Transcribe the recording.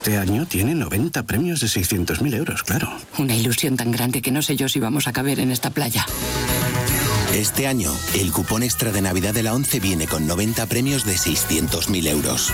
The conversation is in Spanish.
Este año tiene 90 premios de 600.000 euros, claro. Una ilusión tan grande que no sé yo si vamos a caber en esta playa. Este año, el cupón extra de Navidad de la 11 viene con 90 premios de 600.000 euros.